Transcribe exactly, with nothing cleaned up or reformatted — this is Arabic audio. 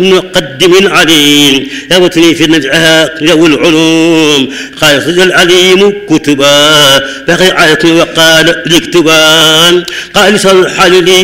مقدم عليم يوتني في نزعها ذوي العلوم قال صدق العليم كتبا بقي عيتني وقال اكتبان قال صلح لي